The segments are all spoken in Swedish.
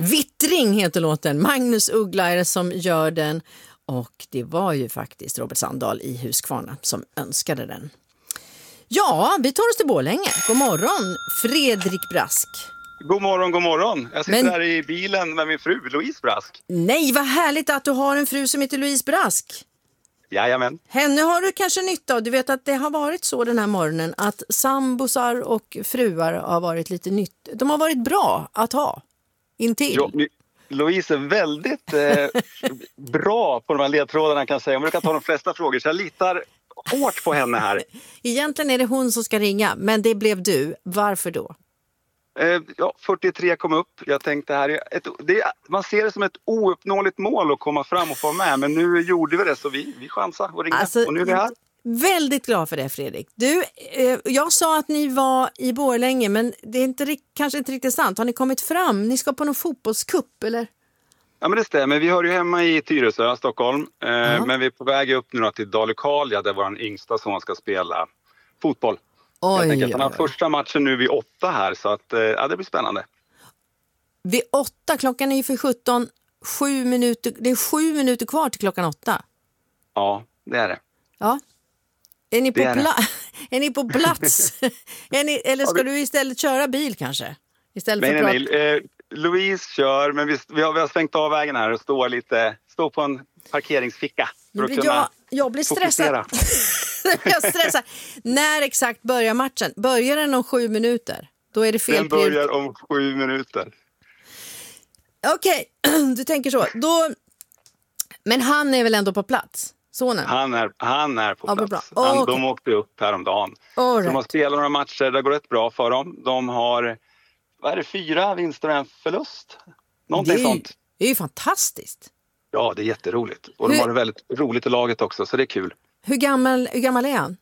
Vittring heter låten. Magnus Uggla är det som gör den. Och det var ju faktiskt Robert Sandahl i Huskvarna som önskade den. Ja, vi tar oss till Borlänge. God morgon, Fredrik Brask. God morgon, god morgon. Jag sitter här i bilen med min fru, Louise Brask. Nej, vad härligt att du har en fru som heter Louise Brask. Jajamän. Henne har du kanske nytta av. Du vet att det har varit så den här morgonen att sambosar och fruar har varit lite nytt. De har varit bra att ha intill. Ja, Louise är väldigt bra på de här ledtrådarna kan jag säga. Om du kan ta de flesta frågor så jag litar hårt på henne här. Egentligen är det hon som ska ringa, men det blev du. Varför då? 43 kom upp. Jag tänkte man ser det som ett ouppnåeligt mål att komma fram och få med. Men nu gjorde vi det så vi chansade och ringde. Och nu är vi här. Väldigt glad för det, Fredrik. Du, jag sa att ni var i Borlänge, men det är inte, kanske inte riktigt sant. Har ni kommit fram? Ni ska på någon fotbollscup, eller? Ja, men det stämmer. Vi hör ju hemma i Tyresö, Stockholm. Men vi är på väg upp nu till Dalekarlia där vår yngsta son ska spela fotboll. Jag tänker att han har första matchen nu vid 8 här, så att det blir spännande. Vid 8, klockan är ju för 17, 7 minuter, det är 7 minuter kvar till klockan 8. Ja, det är det. Ja. Är ni på plats? Eller ska du istället köra bil kanske? Nej. Louise kör, men vi har svängt av vägen här och står på en parkeringsficka. För att kunna jag blir stressad. Jag stressar. När exakt börjar matchen? Börjar den om 7 minuter? Då är det fel. Den börjar om 7 minuter. Okej, du tänker så. Men han är väl ändå på plats? Sonen? Han är på plats. Okay. De åkte upp häromdagen. Right. De har spelat några matcher, det går rätt bra för dem. De har, 4 vinster och en förlust? Någonting sånt. Det är ju fantastiskt. Ja, det är jätteroligt. Och de har det väldigt roligt i laget också, så det är kul. Hur gammal är han?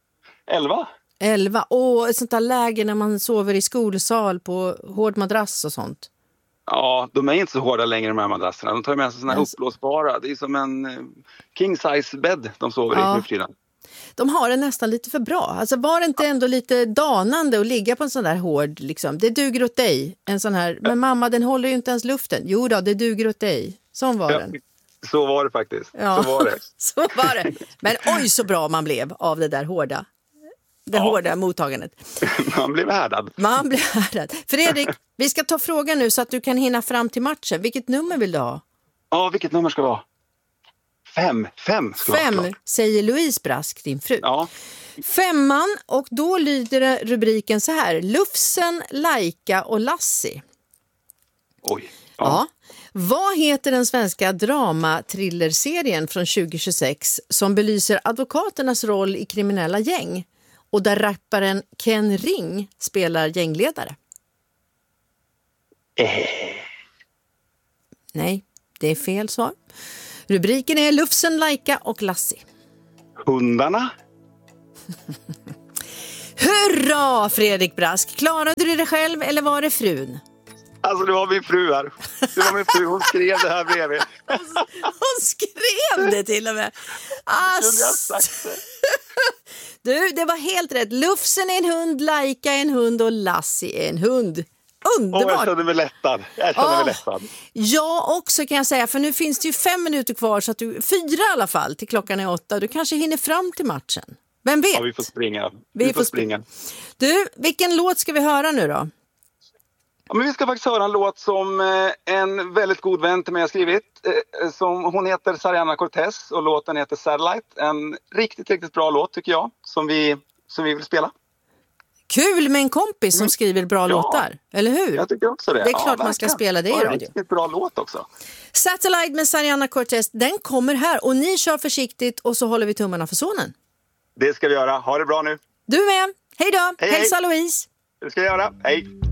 11. Och ett sånt där läge när man sover i skolsal på hård madrass och sånt. Ja, de är inte så hårda längre de här madrasserna. De tar med sig såna här uppblåsbara. Det är som en king size bed de sover i nu för tiden. De har det nästan lite för bra. Alltså var det inte ändå lite danande att ligga på en sån där hård liksom. Det duger åt dig. En sån här, men mamma den håller ju inte ens luften. Jo då, det duger åt dig. Sån var den. Så var det faktiskt. Ja, så var det. Så var det. Men oj så bra man blev av det där hårda. Hårda mottagandet. Man blev härdad. Fredrik, vi ska ta frågan nu så att du kan hinna fram till matchen. Vilket nummer vill du ha? Ja, vilket nummer ska det vara? 5 ska det vara. 5 säger Louise Brask, din fru. Ja. 5, och då lyder rubriken så här. Lufsen, Laika och Lassie. Oj. Ja. Vad heter den svenska drama-thriller-serien från 2026 som belyser advokaternas roll i kriminella gäng och där rapparen Ken Ring spelar gängledare? Nej, det är fel svar. Rubriken är Lufsen, Laika och Lassie. Hundarna? Hurra, Fredrik Brask! Klarade du det själv eller var det frun? Alltså det var min fru här. Hon skrev det här bredvid. Hon skrev det till och med. Du, det var helt rätt. Lufsen är en hund, Laika är en hund och Lassie är en hund. Underbart. Jag kände mig lättad. Jag också kan jag säga, för nu finns det ju 5 minuter kvar så att 4 i alla fall till klockan är 8. Du kanske hinner fram till matchen. Vem vet? Ja, vi får springa. Vi får springa. Du, vilken låt ska vi höra nu då? Ja, men vi ska faktiskt höra en låt som en väldigt god vän till mig har skrivit. Hon heter Sariana Cortez och låten heter Satellite. En riktigt, riktigt bra låt tycker jag som vi vill spela. Kul med en kompis som skriver bra låtar, eller hur? Jag tycker också det. Det är klart man ska spela det i radio. Riktigt bra låt också. Satellite med Sariana Cortez, den kommer här och ni kör försiktigt och så håller vi tummarna för sonen. Det ska vi göra. Ha det bra nu. Du med. Hej då. Hälsa Louise. Det ska jag göra. Hej.